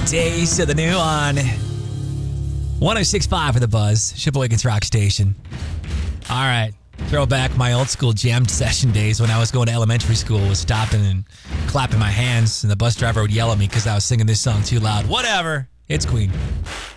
Days to the new on 106.5 for the Buzz, Sheboygan's Rock Station. All right, throw back my old school jam session days when I was going to elementary school, was stopping and clapping my hands, and the bus driver would yell at me because I was singing this song too loud. Whatever, it's Queen.